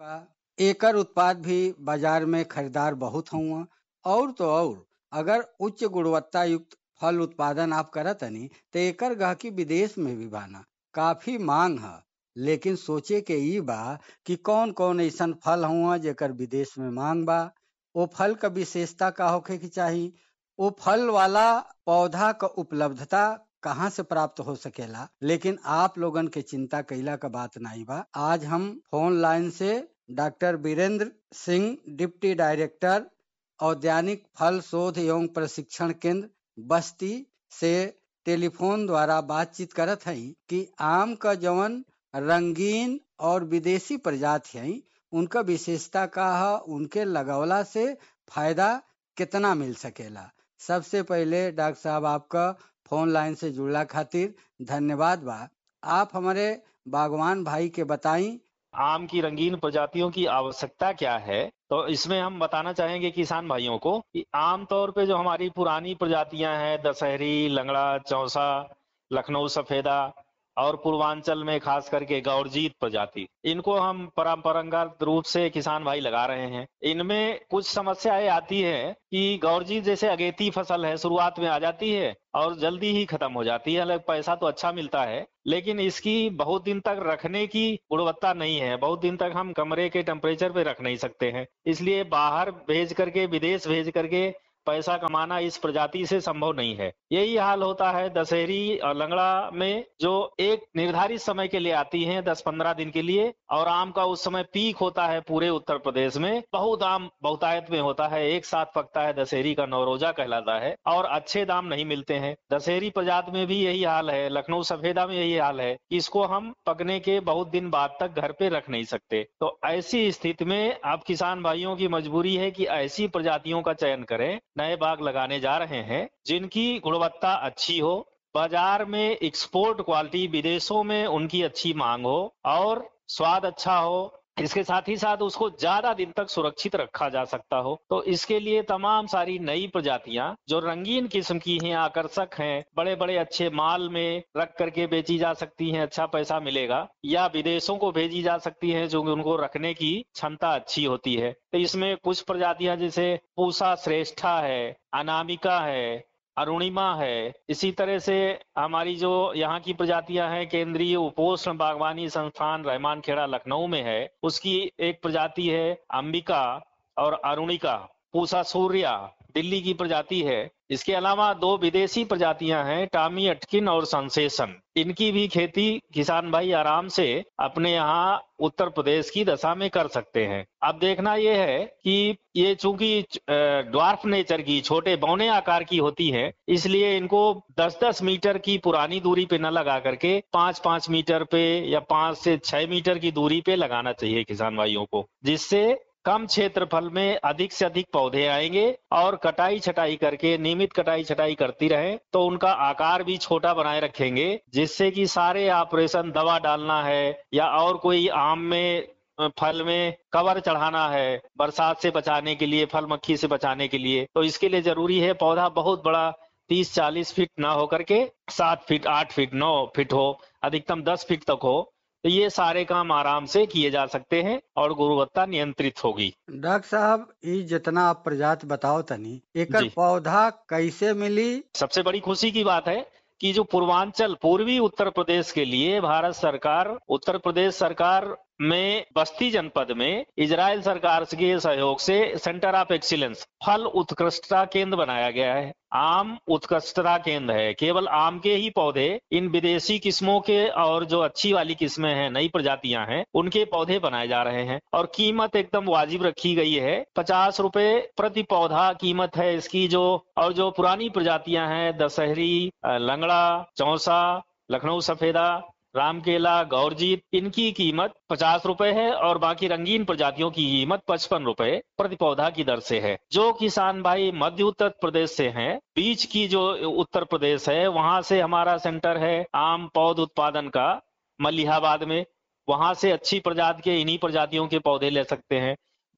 बा। एकर उत्पाद भी बाजार में खरीदार बहुत हुआ। और तो और अगर उच्च गुणवत्ता युक्त फल उत्पादन आप करतनी तो एकर गहकी विदेश में भी बाना काफी मांग है। लेकिन सोचे के ई बा कि कौन कौन ऐसन फल हुआ जेकर विदेश में मांग बा। वो फल का विशेषता का होखे के चाही। वो फल वाला पौधा का उपलब्धता कहाँ से प्राप्त हो सकेला। लेकिन आप लोगन के चिंता कैला का बात नहीं बा। आज हम फोन लाइन से doctor Virendra Singh, deputy director औद्यानिक फल शोध एवं प्रशिक्षण केंद्र बस्ती से टेलीफोन द्वारा बातचीत करत हई कि आम का जवन रंगीन और विदेशी प्रजाति है उनका विशेषता का है, उनके लगवला से फायदा कितना मिल सकेला। सबसे पहले डॉक्टर साहब आपका फोन लाइन से जुड़ला खातिर धन्यवाद बा। आप हमारे बागवान भाई के बताई आम की रंगीन प्रजातियों की आवश्यकता क्या है। तो इसमें हम बताना चाहेंगे किसान भाइयों को कि आमतौर पे जो हमारी पुरानी प्रजातियां हैं, दशहरी, लंगड़ा, चौसा, लखनऊ सफेदा और पूर्वांचल में खास करके गौरजीत प्रजाति, इनको हम परंपरागत रूप से किसान भाई लगा रहे हैं। इनमें कुछ समस्याएं आती है कि गौरजीत जैसे अगेती फसल है, शुरुआत में आ जाती है और जल्दी ही खत्म हो जाती है। पैसा तो अच्छा मिलता है लेकिन इसकी बहुत दिन तक रखने की गुणवत्ता नहीं है। बहुत दिन तक हम कमरे के टेम्परेचर पे रख नहीं सकते हैं। इसलिए बाहर भेज करके, विदेश भेज करके पैसा कमाना इस प्रजाति से संभव नहीं है। यही हाल होता है दशहरी और लंगड़ा में, जो एक निर्धारित समय के लिए आती हैं, 10-15 दिन के लिए, और आम का उस समय पीक होता है पूरे उत्तर प्रदेश में। बहुत आम बहुतायत में होता है, एक साथ पकता है, दशहरी का नौरोजा कहलाता है और अच्छे दाम नहीं मिलते हैं। दशहरी प्रजाति में भी यही हाल है, लखनऊ सफेदा में यही हाल है। इसको हम पकने के बहुत दिन बाद तक घर पे रख नहीं सकते। तो ऐसी स्थिति में अब किसान भाइयों की मजबूरी है कि ऐसी प्रजातियों का चयन करें। नए बाग लगाने जा रहे हैं जिनकी गुणवत्ता अच्छी हो, बाजार में एक्सपोर्ट क्वालिटी, विदेशों में उनकी अच्छी मांग हो और स्वाद अच्छा हो। इसके साथ ही साथ उसको ज्यादा दिन तक सुरक्षित रखा जा सकता हो। तो इसके लिए तमाम सारी नई प्रजातियां जो रंगीन किस्म की हैं, आकर्षक हैं, बड़े बड़े अच्छे माल में रख करके बेची जा सकती हैं, अच्छा पैसा मिलेगा, या विदेशों को भेजी जा सकती हैं जो उनको रखने की क्षमता अच्छी होती है। तो इसमें कुछ प्रजातियां जैसे पूसा श्रेष्ठा है, अनामिका है, अरुणिमा है। इसी तरह से हमारी जो यहाँ की प्रजातियां हैं, केंद्रीय उपोष्ण बागवानी संस्थान रहमान खेड़ा लखनऊ में है, उसकी एक प्रजाति है अंबिका और अरुणिका। पूसा सूर्या दिल्ली की प्रजाति है। इसके अलावा 2 विदेशी प्रजातियां हैं, टॉमी अटकिन और सेंसेशन। इनकी भी खेती किसान भाई आराम से अपने यहाँ उत्तर प्रदेश की दशा में कर सकते हैं। अब देखना यह है कि ये चूंकि ड्वार्फ नेचर की, छोटे बौने आकार की होती है, इसलिए इनको 10-10 मीटर की पुरानी दूरी पे न लगा करके 5-5 मीटर पे या 5 से 6 मीटर की दूरी पे लगाना चाहिए किसान भाइयों को, जिससे कम क्षेत्रफल में अधिक से अधिक पौधे आएंगे और कटाई छटाई करके, नियमित कटाई छटाई करती रहें तो उनका आकार भी छोटा बनाए रखेंगे, जिससे कि सारे ऑपरेशन, दवा डालना है या और कोई आम में फल में कवर चढ़ाना है बरसात से बचाने के लिए, फल मक्खी से बचाने के लिए, तो इसके लिए जरूरी है पौधा बहुत बड़ा 30-40 फीट ना हो करके 7 फीट, 8 फीट, 9 फीट हो, अधिकतम 10 फीट तक हो। तो ये सारे काम आराम से किए जा सकते हैं और गुणवत्ता नियंत्रित होगी। डॉक्टर साहब ये जितना आप प्रजाति बताओ तनी एकर जी, पौधा कैसे मिली। सबसे बड़ी खुशी की बात है कि जो पूर्वांचल, पूर्वी उत्तर प्रदेश के लिए भारत सरकार, उत्तर प्रदेश सरकार में बस्ती जनपद में इजराइल सरकार के सहयोग से सेंटर ऑफ एक्सीलेंस फल उत्कृष्टता केंद्र बनाया गया है। आम उत्कृष्टता केंद्र है। केवल आम के ही पौधे, इन विदेशी किस्मों के और जो अच्छी वाली किस्में हैं, नई प्रजातियां हैं, उनके पौधे बनाए जा रहे हैं और कीमत एकदम वाजिब रखी गई है। 50 रुपए प्रति पौधा कीमत है इसकी। और जो पुरानी प्रजातियां हैं, दशहरी, लंगड़ा, चौसा, लखनऊ सफेदा, रामकेला, गौरजीत, इनकी कीमत 50 रुपए है और बाकी रंगीन प्रजातियों की कीमत 55 रुपए प्रति पौधा की दर से है। जो किसान भाई मध्य उत्तर प्रदेश से हैं, बीच की जो उत्तर प्रदेश है, वहां से हमारा सेंटर है आम पौध उत्पादन का मलिहाबाद में, वहां से अच्छी प्रजाति के इन्हीं प्रजातियों के पौधे ले सकते हैं।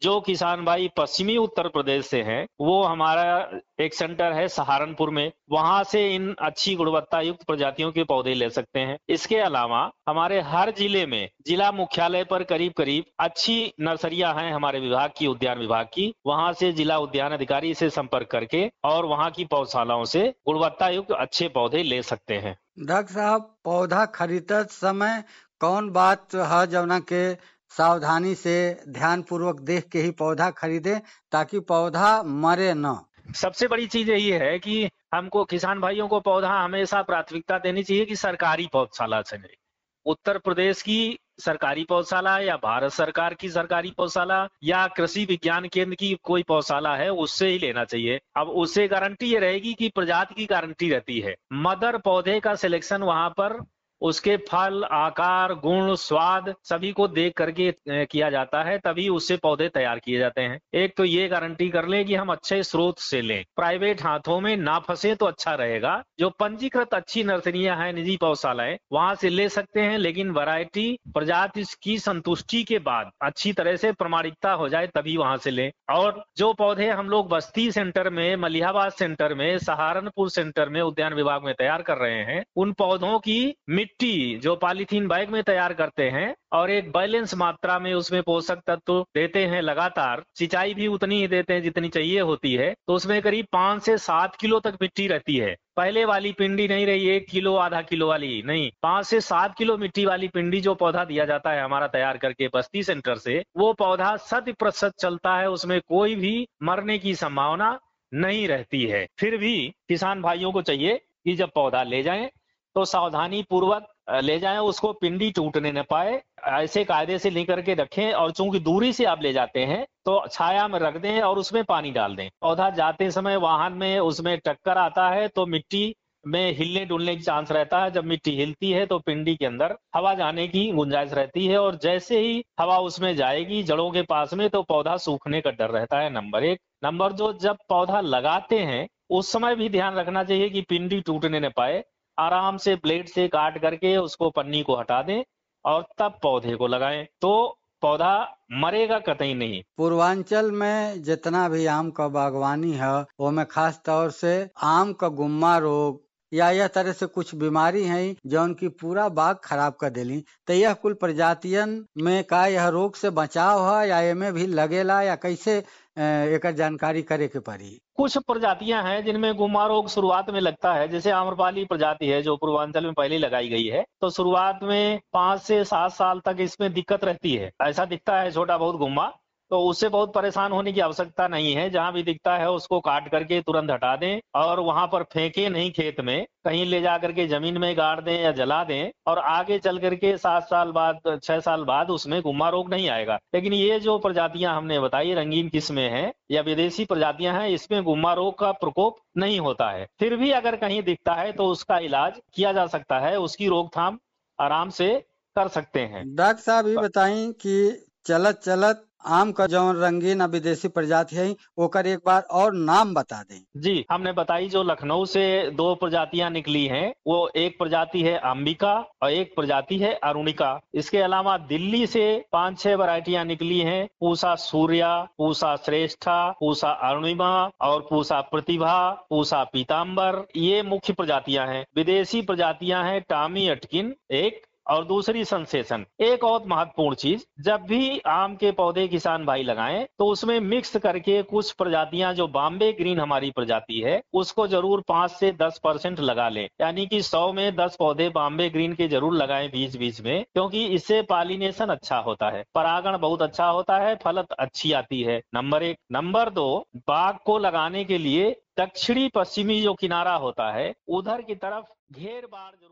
जो किसान भाई पश्चिमी उत्तर प्रदेश से हैं, वो हमारा एक सेंटर है सहारनपुर में, वहां से इन अच्छी गुणवत्ता युक्त प्रजातियों के पौधे ले सकते हैं। इसके अलावा हमारे हर जिले में जिला मुख्यालय पर करीब करीब अच्छी नर्सरियां हैं हमारे विभाग की, उद्यान विभाग की, वहां से जिला उद्यान अधिकारी से संपर्क करके और वहां की पौधशालाओं से गुणवत्ता युक्त अच्छे पौधे ले सकते हैं। डॉक्टर साहब, पौधा खरीदते समय कौन बात है जौना के सावधानी से ध्यान पूर्वक देख के ही पौधा खरीदे ताकि पौधा मरे न? सबसे बड़ी चीज यही है कि हमको किसान भाइयों को पौधा हमेशा प्राथमिकता देनी चाहिए कि सरकारी पौधशाला से ले। उत्तर प्रदेश की सरकारी पौधशाला या भारत सरकार की सरकारी पौधशाला या कृषि विज्ञान केंद्र की कोई पौधशाला है, उससे ही लेना चाहिए। अब उससे गारंटी ये रहेगी कि प्रजाति की गारंटी रहती है। मदर पौधे का सिलेक्शन वहां पर उसके फल, आकार, गुण, स्वाद सभी को देख करके किया जाता है, तभी उससे पौधे तैयार किए जाते हैं। एक तो ये गारंटी कर लें कि हम अच्छे स्रोत से लें, प्राइवेट हाथों में ना फंसे तो अच्छा रहेगा। जो पंजीकृत अच्छी नर्सरियां हैं, निजी पौधशालाएं, वहां से ले सकते हैं, लेकिन वैरायटी प्रजाति की संतुष्टि के बाद अच्छी तरह से प्रमाणिकता हो जाए तभी वहां से लें। और जो पौधे हम लोग बस्ती सेंटर में, मलिहाबाद सेंटर में, सहारनपुर सेंटर में उद्यान विभाग में तैयार कर रहे हैं, उन पौधों की मिट्टी जो पॉलीथीन बैग में तैयार करते हैं और एक बैलेंस मात्रा में उसमें पोषक तत्व देते हैं, लगातार सिंचाई भी उतनी ही देते हैं जितनी चाहिए होती है, तो उसमें करीब 5 से 7 किलो तक मिट्टी रहती है। पहले वाली पिंडी नहीं रही 1 किलो आधा किलो वाली, नहीं, 5 से 7 किलो मिट्टी वाली पिंडी जो पौधा दिया जाता है हमारा तैयार करके बस्ती सेंटर से, वो पौधा 100% चलता है, उसमें कोई भी मरने की संभावना नहीं रहती है। फिर भी किसान भाइयों को चाहिए कि जब पौधा ले जाएं तो सावधानी पूर्वक ले जाएं, उसको पिंडी टूटने न पाए, ऐसे कायदे से लेकर के रखें। और चूंकि दूरी से आप ले जाते हैं तो छाया में रख दें और उसमें पानी डाल दें। पौधा जाते समय वाहन में उसमें टक्कर आता है तो मिट्टी में हिलने डुलने की चांस रहता है। जब मिट्टी हिलती है तो पिंडी के अंदर हवा जाने की गुंजाइश रहती है, और जैसे ही हवा उसमें जाएगी जड़ों के पास में, तो पौधा सूखने का डर रहता है, नंबर 1। नंबर 2, जब पौधा लगाते हैं उस समय भी ध्यान रखना चाहिए कि पिंडी टूटने न पाए। आराम से ब्लेड से काट करके उसको पन्नी को हटा दें और तब पौधे को लगाएं, तो पौधा मरेगा कतई नहीं। पूर्वांचल में जितना भी आम का बागवानी है वो में खास तौर से आम का गुम्मा रोग या यह तरह से कुछ बीमारी है जो उनकी पूरा बाग खराब कर देली, तो यह कुल प्रजातियन में का यह रोग से बचाव है या एमे भी लगेला या कैसे एक जानकारी करे के पड़ी? कुछ प्रजातियां हैं जिनमें गुम्मा रोग शुरुआत में लगता है, जैसे आम्रपाली प्रजाति है जो पूर्वांचल में पहले लगाई गई है, तो शुरुआत में 5 से 7 साल तक इसमें दिक्कत रहती है। ऐसा दिखता है छोटा बहुत गुम्मा, तो उससे बहुत परेशान होने की आवश्यकता नहीं है। जहां भी दिखता है उसको काट करके तुरंत हटा दें और वहां पर फेंके नहीं, खेत में कहीं ले जा करके जमीन में गाड़ दें या जला दें, और आगे चल करके 7 साल बाद 6 साल बाद उसमें गुम्मा रोग नहीं आएगा। लेकिन ये जो प्रजातियां हमने बताई रंगीन किस्में हैं या विदेशी प्रजातियां हैं, इसमें गुम्मा रोग का प्रकोप नहीं होता है। फिर भी अगर कहीं दिखता है तो उसका इलाज किया जा सकता है, उसकी रोकथाम आराम से कर सकते हैं। डॉक्टर साहब ये बताई कि चलत चलत आम का जो रंगीन विदेशी प्रजाति है ओकर एक बार और नाम बता दें। जी, हमने बताई जो लखनऊ से 2 प्रजातियां निकली हैं, वो एक प्रजाति है अंबिका और एक प्रजाति है अरुणिका। इसके अलावा दिल्ली से 5-6 वैरायटियां निकली हैं, पूसा सूर्या, पूसा श्रेष्ठा, पूसा अरुणिमा और पूसा प्रतिभा, पूसा पीताम्बर, ये मुख्य प्रजातियां हैं। विदेशी प्रजातियां हैं टॉमी अटकिन एक, और दूसरी सेंसेशन। एक और महत्वपूर्ण चीज, जब भी आम के पौधे किसान भाई लगाएं तो उसमें मिक्स करके कुछ प्रजातियां, जो बॉम्बे ग्रीन हमारी प्रजाति है, उसको जरूर 5 से 10% लगा लें। यानी कि 100 में 10 पौधे बॉम्बे ग्रीन के जरूर लगाएं बीच बीच में, क्योंकि इससे पॉलिनेशन अच्छा होता है, परागण बहुत अच्छा होता है, फलत अच्छी आती है, नंबर 1। नंबर 2, बाग को लगाने के लिए दक्षिणी पश्चिमी जो किनारा होता है उधर की तरफ घेर बाड़ जरूर।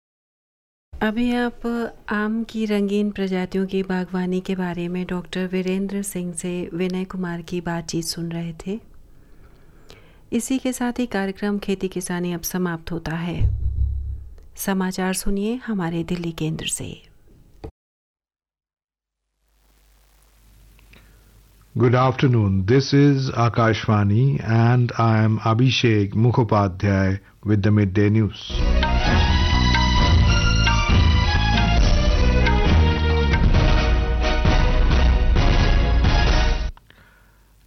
अभी आप आम की रंगीन प्रजातियों की बागवानी के बारे में डॉक्टर वीरेंद्र सिंह से विनय कुमार की बातचीत सुन रहे थे। इसी के साथ ही कार्यक्रम खेती किसानी अब समाप्त होता है। समाचार सुनिए हमारे दिल्ली केंद्र से। Good afternoon. This is Akashvani and I am Abhishek Mukhopadhyay with the Midday News.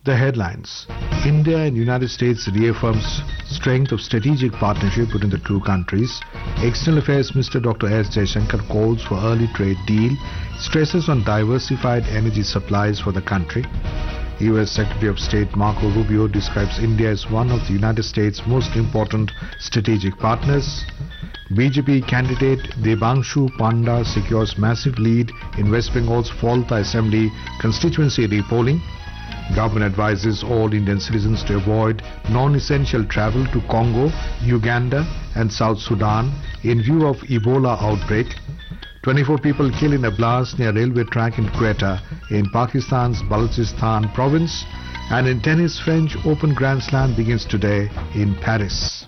The headlines. India and United States reaffirms strength of strategic partnership between the two countries. External Affairs Minister Dr. S. Jaishankar calls for early trade deal, stresses on diversified energy supplies for the country. U.S. Secretary of State Marco Rubio describes India as one of the United States' most important strategic partners. BJP candidate Debanshu Panda secures massive lead in West Bengal's Falta Assembly constituency repolling. Government advises all Indian citizens to avoid non-essential travel to Congo, Uganda and South Sudan in view of Ebola outbreak. 24 people killed in a blast near railway track in Quetta in Pakistan's Balochistan province. And in tennis, French Open Grand Slam begins today in Paris.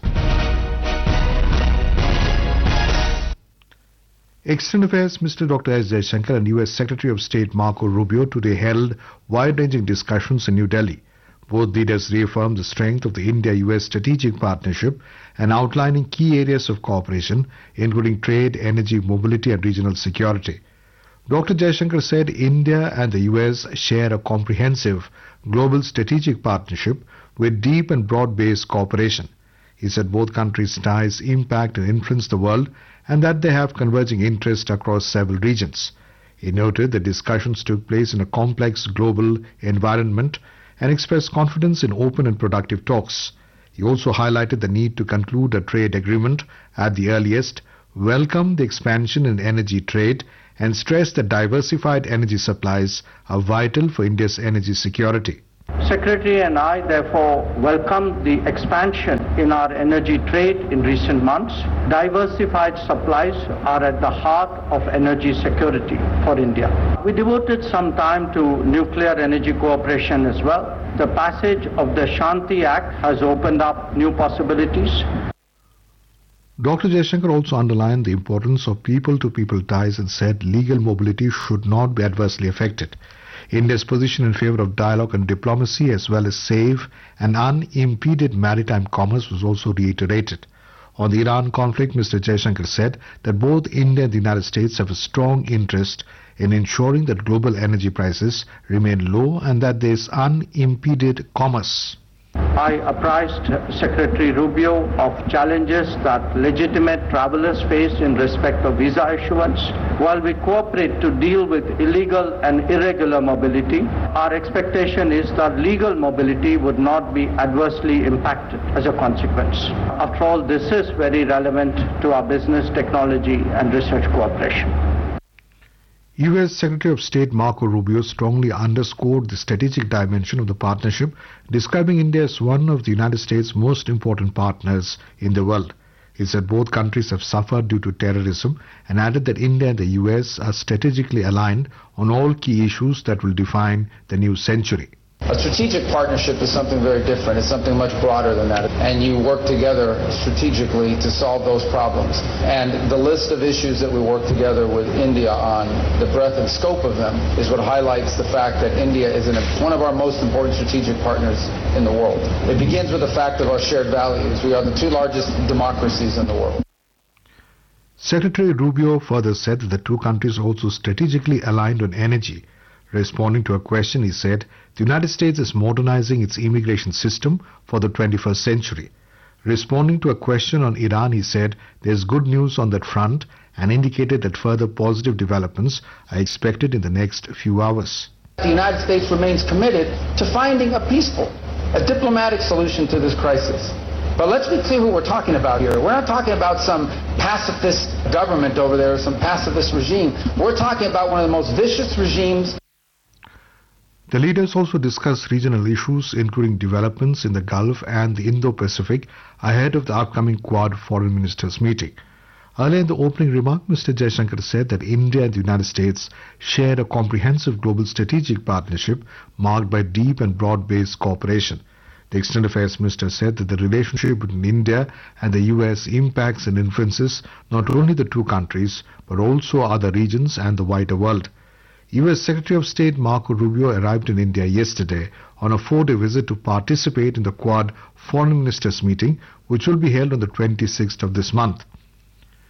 External Affairs Minister Dr. S. Jaishankar and U.S. Secretary of State Marco Rubio today held wide-ranging discussions in New Delhi. Both leaders reaffirmed the strength of the India-US strategic partnership and outlining key areas of cooperation, including trade, energy, mobility and regional security. Dr. Jaishankar said India and the US share a comprehensive global strategic partnership with deep and broad-based cooperation. He said both countries' ties impact and influence the world and that they have converging interests across several regions. He noted that discussions took place in a complex global environment and expressed confidence in open and productive talks. He also highlighted the need to conclude a trade agreement at the earliest, welcomed the expansion in energy trade, and stressed that diversified energy supplies are vital for India's energy security. Secretary and I therefore welcome the expansion in our energy trade in recent months. Diversified supplies are at the heart of energy security for India. We devoted some time to nuclear energy cooperation as well. The passage of the Shanti Act has opened up new possibilities. Dr. Jaishankar also underlined the importance of people-to-people ties and said legal mobility should not be adversely affected. India's position in favor of dialogue and diplomacy as well as safe and unimpeded maritime commerce was also reiterated. On the Iran conflict, Mr. Jaishankar said that both India and the United States have a strong interest in ensuring that global energy prices remain low and that there is unimpeded commerce. I apprised Secretary Rubio of challenges that legitimate travelers face in respect of visa issuance. While we cooperate to deal with illegal and irregular mobility, our expectation is that legal mobility would not be adversely impacted as a consequence. After all, this is very relevant to our business, technology and research cooperation. U.S. Secretary of State Marco Rubio strongly underscored the strategic dimension of the partnership, describing India as one of the United States' most important partners in the world. He said both countries have suffered due to terrorism and added that India and the U.S. are strategically aligned on all key issues that will define the new century. A strategic partnership is something very different. It's something much broader than that. And you work together strategically to solve those problems. And the list of issues that we work together with India on, the breadth and scope of them, is what highlights the fact that India is one of our most important strategic partners in the world. It begins with the fact of our shared values. We are the two largest democracies in the world. Secretary Rubio further said that the two countries are also strategically aligned on energy. Responding to a question, he said, the United States is modernizing its immigration system for the 21st century. Responding to a question on Iran, he said, there's good news on that front and indicated that further positive developments are expected in the next few hours. The United States remains committed to finding a peaceful, a diplomatic solution to this crisis. But let's be clear who we're talking about here. We're not talking about some pacifist government over there or some pacifist regime. We're talking about one of the most vicious regimes. The leaders also discussed regional issues, including developments in the Gulf and the Indo-Pacific, ahead of the upcoming Quad Foreign Ministers meeting. Earlier in the opening remark, Mr. Jaishankar said that India and the United States share a comprehensive global strategic partnership marked by deep and broad-based cooperation. The External Affairs Minister said that the relationship between India and the US impacts and influences not only the two countries, but also other regions and the wider world. U.S. Secretary of State Marco Rubio arrived in India yesterday on a 4-day visit to participate in the Quad Foreign Ministers meeting, which will be held on the 26th of this month.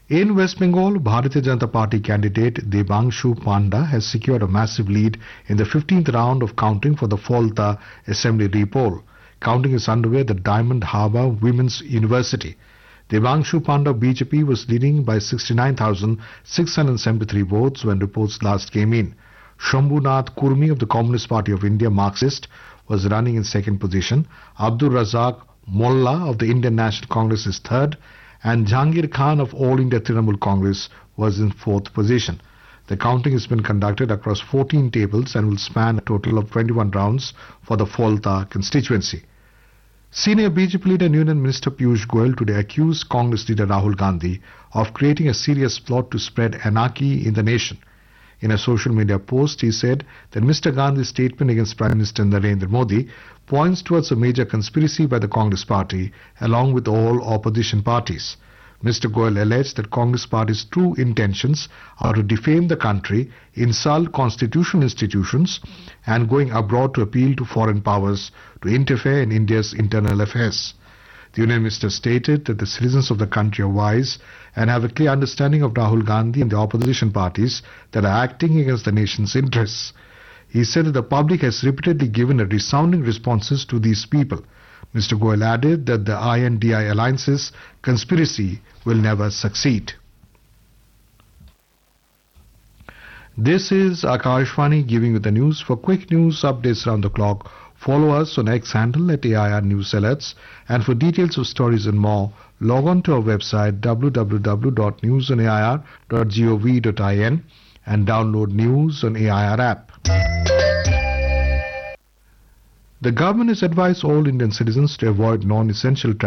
In West Bengal, Bharatiya Janata Party candidate Debangshu Panda has secured a massive lead in the 15th round of counting for the Falta Assembly repoll. Counting is underway at the Diamond Harbour Women's University. Debangshu Panda of BJP was leading by 69,673 votes when reports last came in. Shambhunath Kurmi of the Communist Party of India Marxist was running in second position. Abdul Razak Molla of the Indian National Congress is third, and Jahangir Khan of All India Trinamool Congress was in fourth position. The counting has been conducted across 14 tables and will span a total of 21 rounds for the Falta constituency. Senior BJP leader and Union Minister Piyush Goyal today accused Congress leader Rahul Gandhi of creating a serious plot to spread anarchy in the nation. In a social media post, he said that Mr. Gandhi's statement against Prime Minister Narendra Modi points towards a major conspiracy by the Congress party along with all opposition parties. Mr. Goyal alleged that Congress party's true intentions are to defame the country, insult constitutional institutions, and going abroad to appeal to foreign powers to interfere in India's internal affairs. The Union Minister stated that the citizens of the country are wise and have a clear understanding of Rahul Gandhi and the opposition parties that are acting against the nation's interests. He said that the public has repeatedly given a resounding responses to these people. Mr. Goyal added that the INDI alliance's conspiracy will never succeed. This is Akashvani giving you the news. For quick news updates around the clock, follow us on X handle at AIR News Alerts, and for details of stories and more, log on to our website www.newsonair.gov.in and download News on AIR app. The government has advised all Indian citizens to avoid non-essential travel